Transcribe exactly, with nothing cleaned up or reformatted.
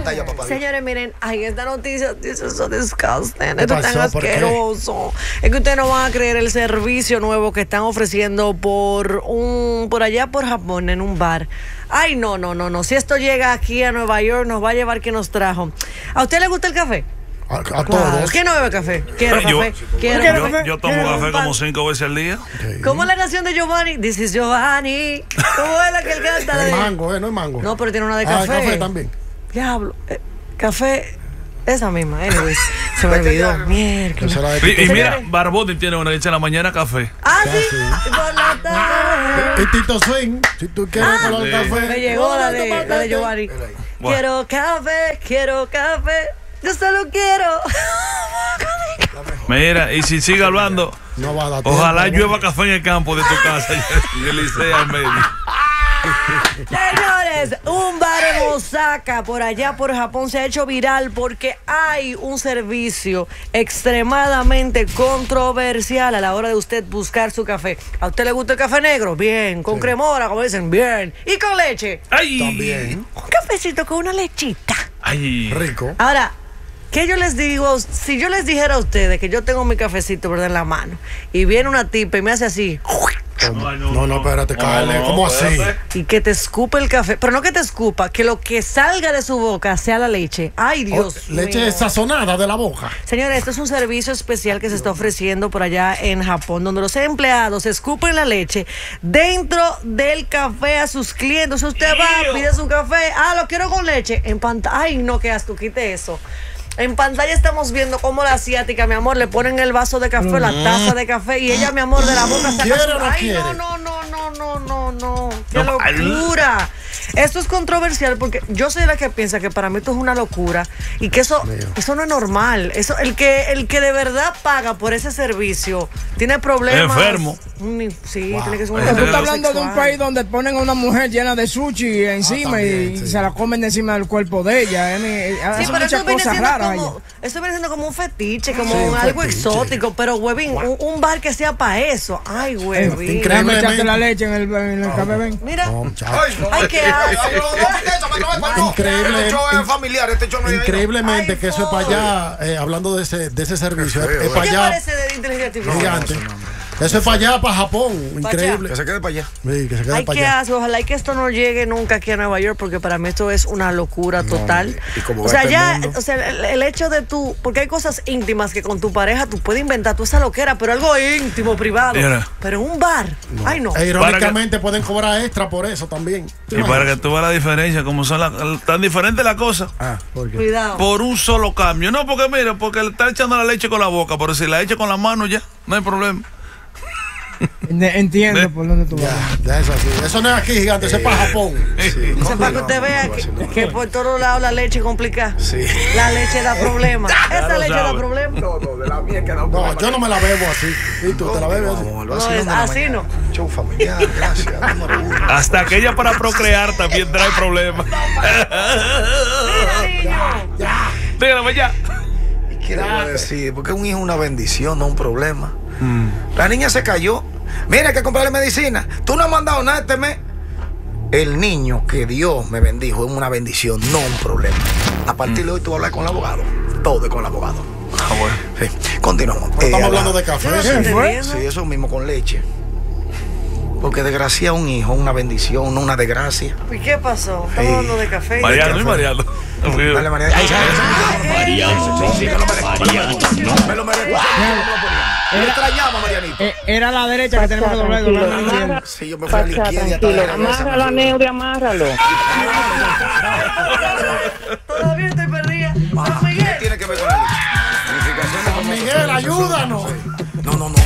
pantalla, papá. Señores, miren, ay, esta noticia, this is so disgusting. Esto es tan asqueroso. Es que ustedes no van a creer el servicio nuevo que están ofreciendo por un por allá por Japón, en un bar. Ay, no, no, no, no. Si esto llega aquí a Nueva York, nos va a llevar quien nos trajo. ¿A usted le gusta el café? A, a todos. ¿Quién no bebe café? Quiero yo, café. Quiero yo, café. Yo tomo Quiero café pan. como cinco veces al día. Okay. ¿Cómo es la canción de Giovanni? This is Giovanni. ¿Cómo es la que él canta? Es De... mango, ¿eh? No es mango. No, pero tiene una de Ah, café. café también. Diablo. Eh, café. Esa misma. Anyways, se me olvidó. Mierda. Y, y mira, Barbotti tiene una que dice en la mañana café. Ah, sí. Por la tarde. Y Tito Swing, si tú quieres Ah, color sí. café. Me llegó la de, la de Giovanni. Bueno. Quiero café, quiero café. Yo solo quiero. Mira, y si sigue hablando, no va a dar ojalá tiempo, llueva café en el campo de tu casa. En el liceo al medio. Señores, un bar en Osaka, por allá por Japón, se ha hecho viral porque hay un servicio extremadamente controversial a la hora de usted buscar su café. ¿A usted le gusta el café negro? Bien. ¿Con sí. cremora, como dicen? Bien. ¿Y con leche? ¡Ay! También. Un cafecito con una lechita. ¡Ay! Rico. Ahora, ¿qué yo les digo? Si yo les dijera a ustedes que yo tengo mi cafecito, ¿verdad?, en la mano, y viene una tipa y me hace así... No, no, no, espérate, no, Carle, ¿cómo así? Y que te escupa el café, pero no que te escupa, que lo que salga de su boca sea la leche. Ay, Dios oh, leche mío. Sazonada de la boca. Señores, esto es un servicio especial que se está ofreciendo por allá en Japón, donde los empleados escupen la leche dentro del café a sus clientes. Usted va, pide su café, ah, lo quiero con leche, en pantalla. Ay, no, qué asco, quite eso. En pantalla estamos viendo cómo la asiática, mi amor, le ponen el vaso de café, mm. la taza de café, y ella, mi amor, de la boca saca su... No Ay, quiere. no, no, no, no, no, no, no. ¡Qué no, locura! Esto es controversial porque yo soy la que piensa que para mí esto es una locura y que eso, eso no es normal. Eso, el que, el que de verdad paga por ese servicio tiene problemas. Enfermo. Sí, wow. tiene que ser un Tú estás hablando de un país donde ponen a una mujer llena de sushi encima ah, también, y sí. se la comen encima del cuerpo de ella. Sí, pero eso viene, como, eso viene siendo como un fetiche, como sí, un algo fetiche. exótico. Pero, huevín, wow. un, un bar que sea para eso. Ay, huevín. Déjame echarte la leche en el, en el café, ven. Mira. No, ay, no, ay, qué asco. Increíble, este es familiar, este no increíblemente ay, que eso es para allá, eh, hablando de ese, de ese servicio, es, es para ¿Qué allá. parece de inteligencia artificial? Gigante. Eso es para allá, para Japón. Increíble. Que se quede para allá. Sí, que se quede Ay, para qué allá. asco. Ojalá y que esto no llegue nunca aquí a Nueva York, porque para mí esto es una locura total. No, y como o sea, este ya, mundo. o sea, el, el hecho de tú, porque hay cosas íntimas que con tu pareja tú puedes inventar tú esa loquera, pero algo íntimo, privado. Mira. Pero en un bar, no. Ay, no. E irónicamente que, pueden cobrar extra por eso también. Y para que tú veas la diferencia, como son la, tan diferentes las cosas. Ah, ¿por qué? Cuidado. Por un solo cambio. No, porque mira, porque le está echando la leche con la boca, pero si la echa con la mano ya, no hay problema. Entiendo ¿De? por dónde tú vas. Ya, eso, así. Eso no es aquí, gigante, eso es para Japón. Sí. Eso es para que usted vea que, que por todos lados la leche complica. Sí. La leche da problemas. Esa leche da problemas. No, no, de la mía que da un No, yo no me la bebo así. ¿Y tú te la bebes así? No, no, es, así no. Show familiar, gracias. Hasta aquella para procrear también trae problemas. Dígame ya. ¿Qué le voy a decir? Porque un hijo es una bendición, no un problema. Mm. La niña se cayó. Mira, hay que comprarle medicina. Tú no has mandado nada este mes. El niño que Dios me bendijo es una bendición, no un problema. A partir mm. de hoy tú vas a hablar con el abogado. Todo es con el abogado. Ah, bueno. Sí. Continuamos. Eh, estamos hablando la... de café. ¿Sí, fue? Sí, eso mismo con leche. Porque desgracia un hijo, una bendición, no una desgracia. ¿Y qué pasó? Estamos hablando de café. Mariano y Mariano. Dale, Mariano. Ay, Mariano. Mariano. Me lo merezco. Me extrañaba, Marianito. Era la derecha que tenemos que doblar. doblar sí, yo me fui a la izquierda. Amárralo, Neuri, amárralo. Todavía